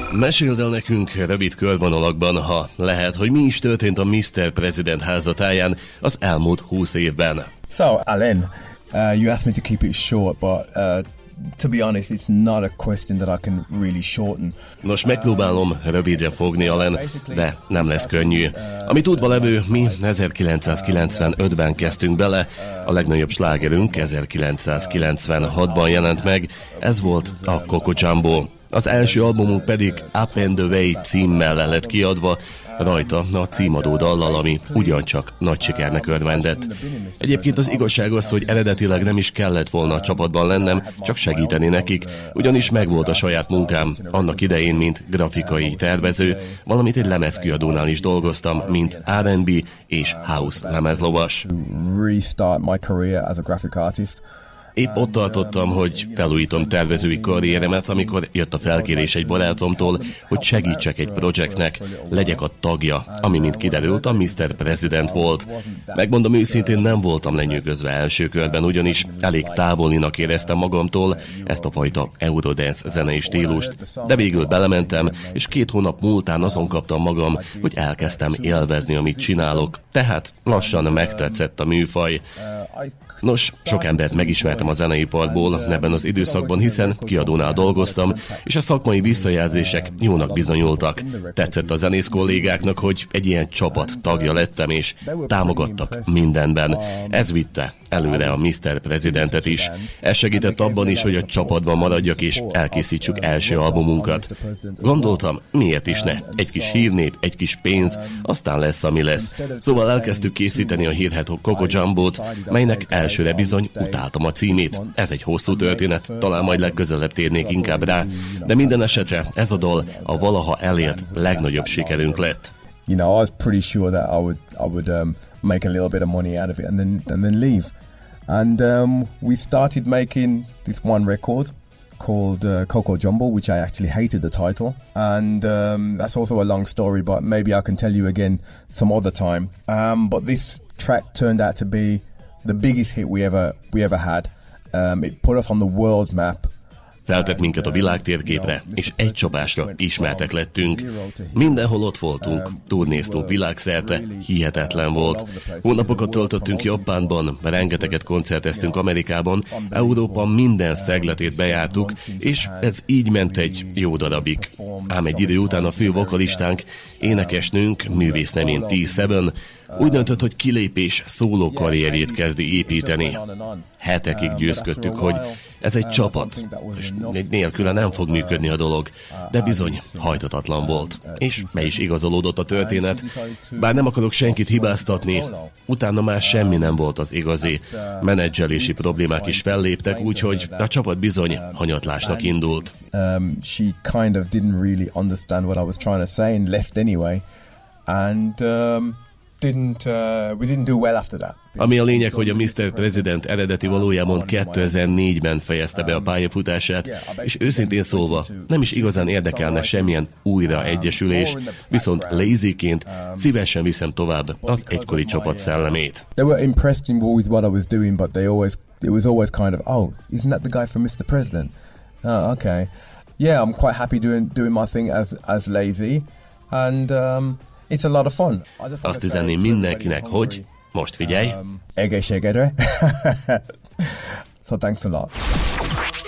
Meséld el nekünk rövid körvonalakban, ha lehet, hogy mi is történt a Mr. President házatáján az elmúlt 20 évben. So, Alain, you asked me to keep it short, but to be honest, it's not a question that I can really shorten. Nos, megpróbálom rövidre fogni, Alain, de nem lesz könnyű. Ami tudva levő, mi 1995-ben kezdtünk bele, a legnagyobb slágerünk 1996-ban jelent meg, ez volt a Coco Jumbo. Az első albumunk pedig Up and the Way címmel lett kiadva, rajta a címadó dallal, ami ugyancsak nagy sikernek örvendett. Egyébként az igazság az, hogy eredetileg nem is kellett volna a csapatban lennem, csak segíteni nekik, ugyanis megvolt a saját munkám annak idején, mint grafikai tervező, valamint egy lemezkiadónál is dolgoztam, mint R&B és house lemezlovas. Restart my career as a graphic artist. Épp ott tartottam, hogy felújítom tervezői karrieremet, amikor jött a felkérés egy barátomtól, hogy segítsek egy projektnek, legyek a tagja, ami mint kiderült a Mr. President volt. Megmondom őszintén, nem voltam lenyűgözve első körben, ugyanis elég távolinak éreztem magamtól ezt a fajta Eurodance zenei stílust. De végül belementem, és 2 hónap múltán azon kaptam magam, hogy elkezdtem élvezni, amit csinálok. Tehát lassan megtetszett a műfaj. Nos, sok embert megismertem a zeneiparból ebben az időszakban, hiszen kiadónál dolgoztam, és a szakmai visszajelzések jónak bizonyultak. Tetszett a zenész kollégáknak, hogy egy ilyen csapat tagja lettem, és támogattak mindenben. Ez vitte előre a Mr. Presidentet is. Ez segített abban is, hogy a csapatban maradjak, és elkészítsük első albumunkat. Gondoltam, miért is ne? Egy kis hírnép, egy kis pénz, aztán lesz, ami lesz. Szóval elkezdtük készíteni a hírhet Coco Jumbo-t, melynek elsőre bizony utáltam a címét. Ez egy hosszú történet, talán majd legközelebb térnék inkább rá, de minden esetre ez a dal a valaha elért legnagyobb sikerünk lett. You know, I was pretty sure that I would make a little bit of money out of it and then leave. And we started making this one record called Coco Jumbo, which I actually hated the title. And that's also a long story, but maybe I can tell you again some other time. But this track turned out to be the biggest hit we ever had. It put us on the world map. Feltett minket a világtérképre, és egy csapásra ismertek lettünk. Mindenhol ott voltunk, turnéztunk világszerte, hihetetlen volt. Hónapokat töltöttünk Japánban, rengeteget koncerteztünk Amerikában, Európa minden szegletét bejártuk, és ez így ment egy jó darabig. Ám egy idő után a fő vokalistánk, énekesnőnk, művésznemén T7, úgy döntött, hogy kilépés szóló karrierjét kezdi építeni. Hetekig győzködtük, hogy ez egy csapat, és nélküle nem fog működni a dolog, de bizony hajtatatlan volt, és be is igazolódott a történet. Bár nem akarok senkit hibáztatni, utána már semmi nem volt az igazi. Menedzselési problémák is felléptek, úgyhogy a csapat bizony hanyatlásnak indult. She kind of didn't really understand what I was trying to say and left anyway. And we didn't do well after that. Ami a lényeg, hogy a Mr. President eredeti valójában 2004-ben fejezte be a pályafutását, és őszintén szólva nem is igazán érdekelne semmilyen újraegyesülés, viszont Lazyként szívesen viszem tovább az egykori csapat szellemét. They were impressed with what I was doing, but it was always kind of, oh, isn't that the guy from Mr. President? Oh, okay. Yeah, I'm quite happy doing my thing as Lazy, and it's a lot of fun. Azt üzenném mindenkinek, hogy most figyelj! Egészségedre! So thanks a lot.